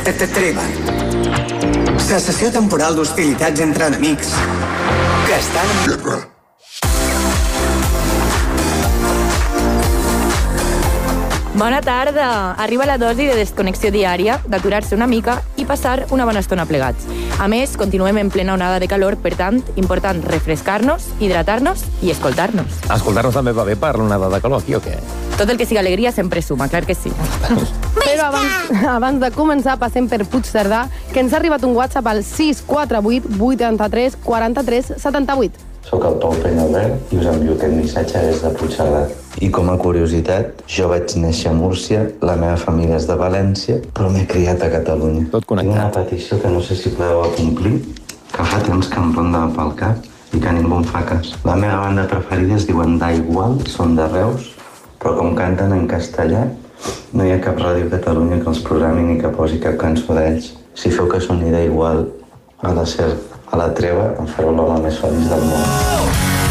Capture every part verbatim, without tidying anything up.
Treva. Cessació temporal d'hostilitats entre enemics que estan en guerra. Bona tarda! Arriba la dosi de desconnexió diària, d'aturar-se una mica i passar una bona estona plegats. A més, continuem en plena onada de calor, per tant, important refrescar-nos, hidratar-nos i escoltar-nos. Escoltar-nos també va bé per l'onada de calor, aquí o què? Tot el que sigui alegria sempre suma, clar que sí. Però abans, abans de començar passem per Puigcerdà, que ens ha arribat un WhatsApp al sis quatre vuit vuitanta-tres quaranta-tres setanta-vuit. Soc el Pau Penyalbert i us envio aquest missatge des de Puigcerdà. I com a curiositat, jo vaig néixer a Múrcia, la meva família és de València, però m'he criat a Catalunya. Tot connectat. Tinc una petició que no sé si podeu complir, que fa temps que em ronda pel cap i que ningú em fa cas. La meva banda preferida es diuen Da Igual, són de Reus, però com canten en castellà, no hi ha cap ràdio a Catalunya que els programi ni que posi cap cançó d'ells. Si feu que soni Da Igual a la ser a la treva, em fareu l'home més feliç del món.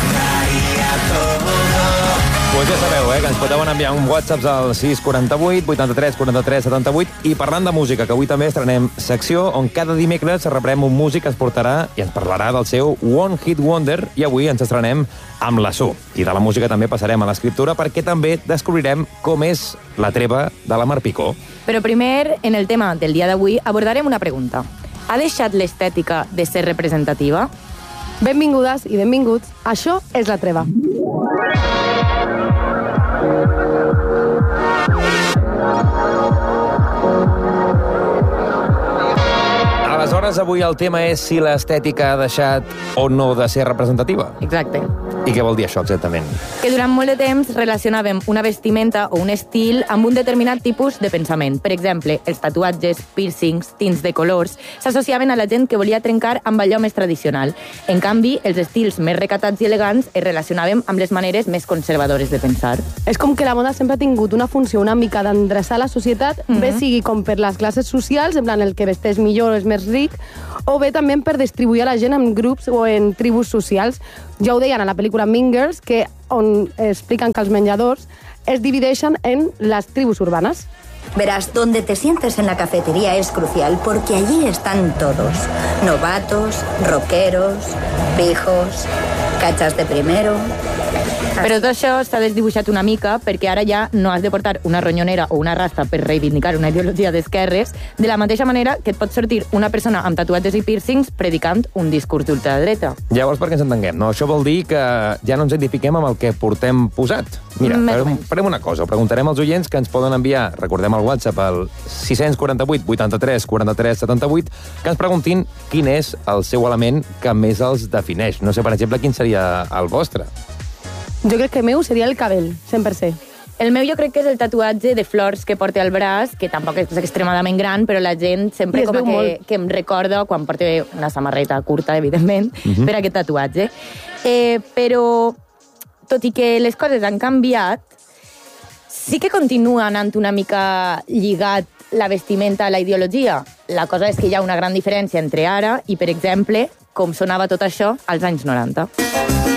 Pues ja sabeu, eh, que ens podeu enviar un WhatsApp al sis quaranta-vuit vuitanta-tres quaranta-tres setanta-vuit i parlant de música, que avui també estrenem secció on cada dimecres rebrem un músic que ens portarà i ens parlarà del seu One Hit Wonder i avui ens estrenem amb la Su. I de la música també passarem a l'escriptura perquè també descobrirem com és la treva de la Mar Picó. Però primer, en el tema del dia d'avui, abordarem una pregunta. Ha deixat l'estètica de ser representativa? Benvingudes i benvinguts. Això és la treva. Aleshores, avui el tema és si l'estètica ha deixat o no de ser representativa. Exacte. I què vol dir això exactament? Que durant molt de temps relacionàvem una vestimenta o un estil amb un determinat tipus de pensament. Per exemple, els tatuatges, piercings, tints de colors s'associaven a la gent que volia trencar amb allò més tradicional. En canvi, els estils més recatats i elegants es relacionàvem amb les maneres més conservadores de pensar. És com que la moda sempre ha tingut una funció una mica d'endreçar la societat, mm-hmm. bé sigui com per les classes socials, en plan el que vesteix millor o és més ric, o bé també per distribuir a la gent en grups o en tribus socials. Ja ho deien a la pel·lícula Mean Girls, que on expliquen que els menjadors es divideixen en les tribus urbanes. Verás, donde te sientes en la cafetería es crucial porque allí están todos. Novatos, rockeros, pijos, cachas de primero... Però tot això s'ha desdibuixat una mica perquè ara ja no has de portar una ronyonera o una rasta per reivindicar una ideologia d'esquerres, de la mateixa manera que et pot sortir una persona amb tatuatges i piercings predicant un discurs d'ultradreta. Llavors, perquè ens entenguem, no? Això vol dir que ja no ens identifiquem amb el que portem posat. Mira, farem, farem una cosa, preguntarem als oients que ens poden enviar, recordem el WhatsApp, al sis quaranta-vuit vuitanta-tres quaranta-tres setanta-vuit, que ens preguntin quin és el seu element que més els defineix. No sé, per exemple, quin seria el vostre. Jo crec que el meu seria el cabell, cent per cent. El meu jo crec que és el tatuatge de flors que porta al braç, que tampoc és extremadament gran, però la gent sempre com que, que em recorda quan porta una samarreta curta, evidentment, mm-hmm. per aquest tatuatge. Eh, però, tot i que les coses han canviat, sí que continua anant una mica lligat la vestimenta a la ideologia. La cosa és que hi ha una gran diferència entre ara i, per exemple, com sonava tot això als anys noranta.